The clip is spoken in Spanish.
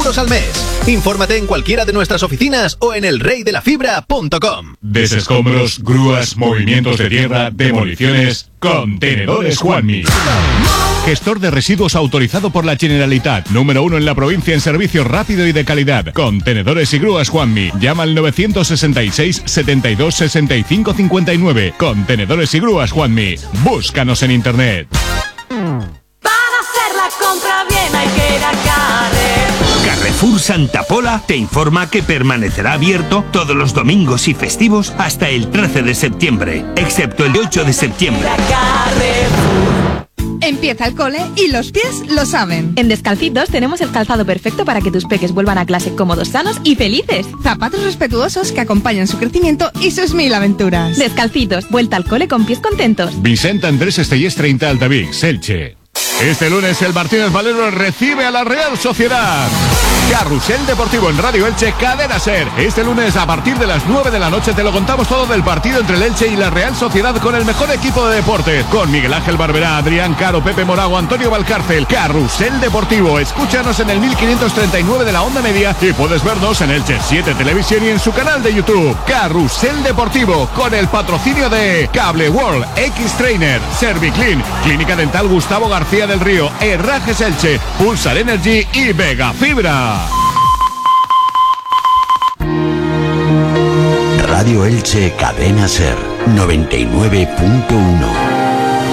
euros al mes. Infórmate en cualquiera de nuestras oficinas o en elreydelafibra.com. Desescombros, grúas, movimientos de tierra, demoliciones... Contenedores Juanmi. Gestor de residuos autorizado por la Generalitat. Número 1 en la provincia en servicio rápido y de calidad. Contenedores y grúas Juanmi. Llama al 966 72 65 59. Contenedores y grúas Juanmi. Búscanos en internet. Para hacer la compra bien hay que ir a Carrefour. Carrefour Santa Pola te informa que permanecerá abierto todos los domingos y festivos hasta el 13 de septiembre, excepto el 8 de septiembre. Empieza el cole y los pies lo saben. En Descalcitos tenemos el calzado perfecto para que tus peques vuelvan a clase cómodos, sanos y felices. Zapatos respetuosos que acompañan su crecimiento y sus 1000 aventuras. Descalcitos, vuelta al cole con pies contentos. Vicente Andrés Estellés 30 Altavix, Elche. Este lunes el Martínez Valero recibe a la Real Sociedad. Carrusel Deportivo en Radio Elche, Cadena Ser. Este lunes a partir de las 9 de la noche te lo contamos todo del partido entre el Elche y la Real Sociedad con el mejor equipo de deportes. Con Miguel Ángel Barberá, Adrián Caro, Pepe Morago, Antonio Valcárcel. Carrusel Deportivo. Escúchanos en el 1539 de la onda media y puedes vernos en Elche 7 Televisión y en su canal de YouTube. Carrusel Deportivo con el patrocinio de Cable World, X-Trainer, Serviclean, Clínica Dental Gustavo García del Río, Herrajes Elche, Pulsar Energy y Vega Fibra. Radio Elche Cadena Ser 99.1.